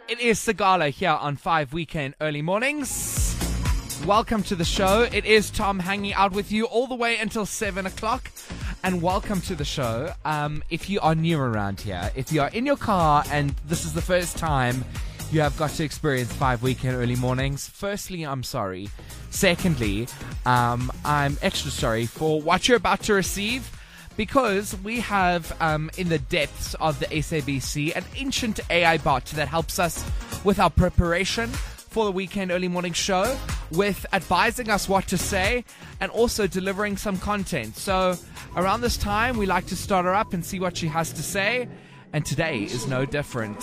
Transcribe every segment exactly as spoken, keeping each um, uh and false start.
It is Sagala here on five Weekend Early Mornings. Welcome to the show. It is Tom hanging out with you all the way until seven o'clock. And welcome to the show. Um, if you are new around here, if you are in your car and this is the first time you have got to experience five Weekend Early Mornings, firstly, I'm sorry. Secondly, um, I'm extra sorry for what you're about to receive, because we have, um, in the depths of the S A B C, an ancient A I bot that helps us with our preparation for the Weekend Early Morning show, with advising us what to say and also delivering some content. So around this time, we like to start her up and see what she has to say, and today is no different.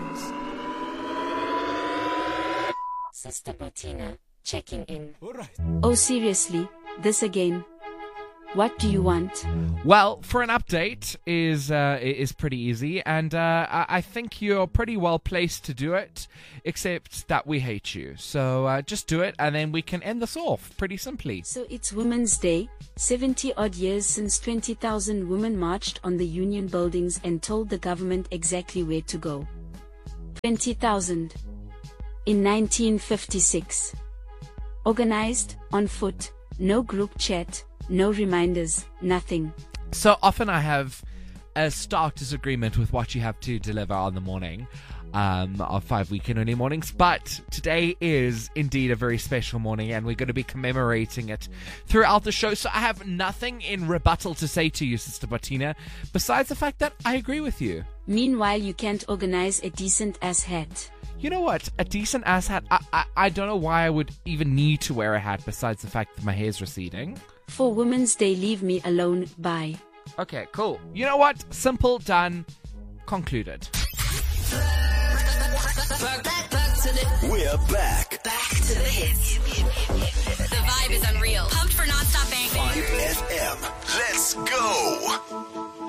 Sister Bettina, checking in. Oh, seriously? This again? What do you want? Well, for an update is uh, is pretty easy, and uh, I I think you're pretty well placed to do it, except that we hate you. So uh, just do it, and then we can end this off pretty simply. So it's Women's Day, seventy odd years since twenty thousand women marched on the Union buildings and told the government exactly where to go. twenty thousand. In nineteen fifty-six. Organized, on foot, no group chat. No reminders, nothing. So often I have a stark disagreement with what you have to deliver on the morning um, of five Weekend Early Mornings, but today is indeed a very special morning, and we're going to be commemorating it throughout the show. So I have nothing in rebuttal to say to you, Sister Bettina, besides the fact that I agree with you. Meanwhile, you can't organize a decent ass hat. You know what? A decent ass hat? I, I, I don't know why I would even need to wear a hat besides the fact that my hair's receding. For Women's Day, leave me alone. Bye. Okay, cool. You know what? Simple, done, concluded. We're back. Back to the hits.